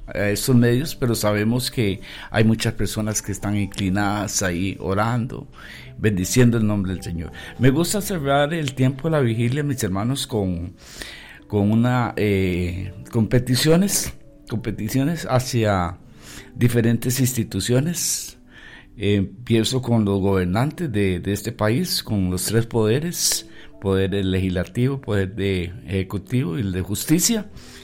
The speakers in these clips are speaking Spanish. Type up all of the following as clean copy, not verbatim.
a estos medios, pero sabemos que hay muchas personas que están inclinadas ahí orando, bendiciendo el nombre del Señor. Me gusta cerrar el tiempo de la vigilia, mis hermanos, con peticiones hacia diferentes instituciones. Empiezo con los gobernantes de este país, con los tres poderes: poder legislativo, poder ejecutivo y el de justicia,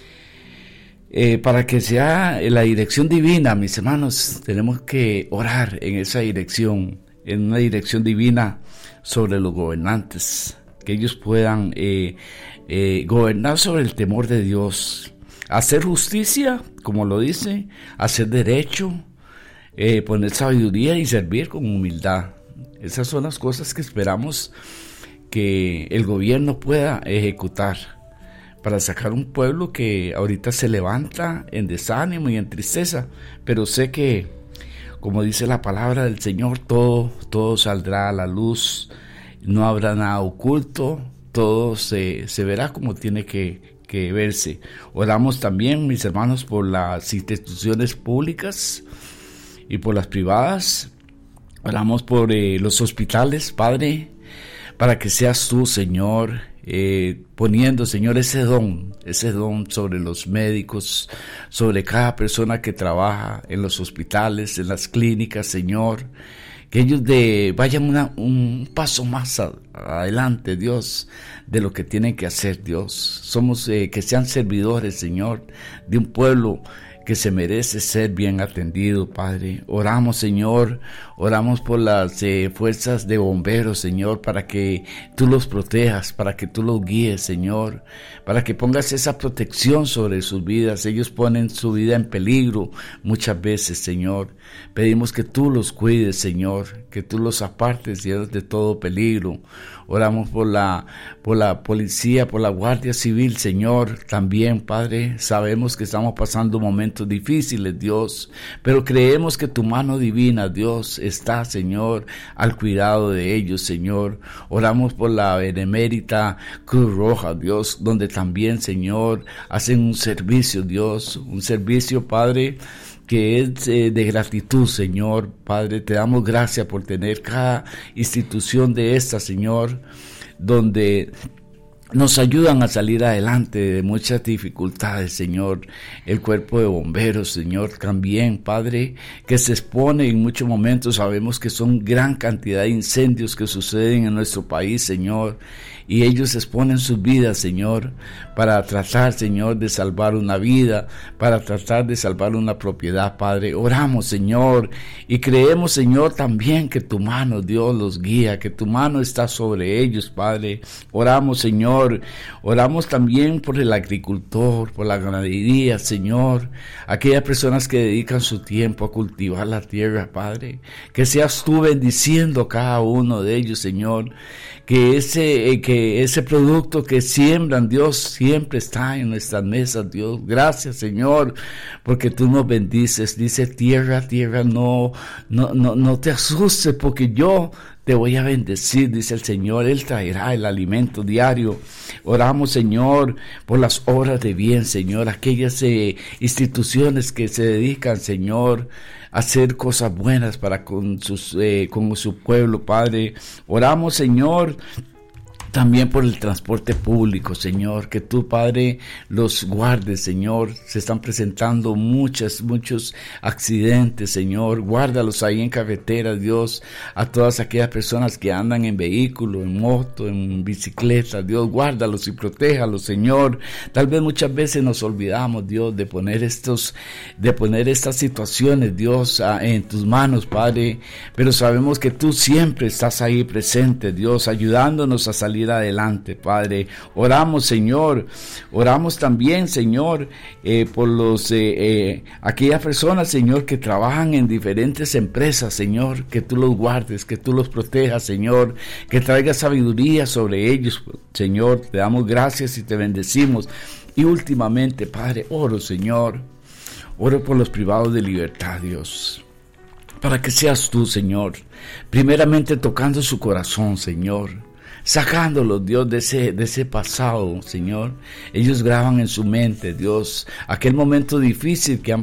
para que sea la dirección divina. Mis hermanos, tenemos que orar en esa dirección, en una dirección divina sobre los gobernantes, que ellos puedan gobernar sobre el temor de Dios, hacer justicia, como lo dice, hacer derecho, poner sabiduría y servir con humildad. Esas son las cosas que esperamos que el gobierno pueda ejecutar para sacar un pueblo que ahorita se levanta en desánimo y en tristeza, pero sé que, como dice la palabra del Señor, todo saldrá a la luz, no habrá nada oculto, todo se verá como tiene que verse. Oramos también, mis hermanos, por las instituciones públicas y por las privadas. Oramos por los hospitales, Padre, para que seas tú, Señor, poniendo, Señor, ese don sobre los médicos, sobre cada persona que trabaja en los hospitales, en las clínicas, Señor, que ellos vayan un paso más adelante, Dios, de lo que tienen que hacer, Dios. Somos, que sean servidores, Señor, de un pueblo que se merece ser bien atendido, Padre. Oramos, Señor, oramos por las fuerzas de bomberos, Señor, para que tú los protejas, para que tú los guíes, Señor, para que pongas esa protección sobre sus vidas. Ellos ponen su vida en peligro muchas veces, Señor. Pedimos que tú los cuides, Señor, que tú los apartes, Dios, de todo peligro. Oramos por la policía, por la Guardia Civil, Señor, también, Padre. Sabemos que estamos pasando momentos difíciles, Dios, pero creemos que tu mano divina, Dios, está, Señor, al cuidado de ellos, Señor. Oramos por la benemérita Cruz Roja, Dios, donde también, Señor, hacen un servicio, Dios, un servicio, Padre, que es de gratitud, Señor. Padre, te damos gracias por tener cada institución de esta, Señor, donde nos ayudan a salir adelante de muchas dificultades, Señor. El cuerpo de bomberos, Señor, también, Padre, que se expone en muchos momentos. Sabemos que son gran cantidad de incendios que suceden en nuestro país, Señor, y ellos exponen sus vidas, Señor, para tratar, Señor, de salvar una vida, para tratar de salvar una propiedad, Padre. Oramos, Señor, y creemos, Señor, también que tu mano, Dios, los guía, que tu mano está sobre ellos, Padre. Oramos, Señor, oramos también por el agricultor, por la ganadería, Señor, aquellas personas que dedican su tiempo a cultivar la tierra, Padre, que seas tú bendiciendo cada uno de ellos, Señor, que ese producto que siembran, Dios, siempre está en nuestras mesas, Dios. Gracias, Señor, porque tú nos bendices. Dice: tierra, no te asustes, porque yo te voy a bendecir, dice el Señor. Él traerá el alimento diario. Oramos, Señor, por las obras de bien, Señor, aquellas instituciones que se dedican, Señor, a hacer cosas buenas para con su pueblo, Padre. Oramos, Señor, también por el transporte público, Señor, que tú, Padre, los guardes, Señor. Se están presentando muchos accidentes, Señor. Guárdalos ahí en carretera, Dios, a todas aquellas personas que andan en vehículo, en moto, en bicicleta, Dios, guárdalos y protéjalos, Señor. Tal vez muchas veces nos olvidamos, Dios, de poner estas situaciones, Dios, en tus manos, Padre, pero sabemos que tú siempre estás ahí presente, Dios, ayudándonos a salir adelante, Padre. Oramos, Señor, oramos también, Señor, por aquellas personas, Señor, que trabajan en diferentes empresas, Señor, que tú los guardes, que tú los protejas, Señor, que traigas sabiduría sobre ellos, Señor. Te damos gracias y te bendecimos. Y últimamente, Padre, oro, Señor, oro por los privados de libertad, Dios, para que seas tú, Señor, primeramente tocando su corazón, Señor, sacándolos, Dios, de ese pasado, Señor. Ellos graban en su mente, Dios, aquel momento difícil que han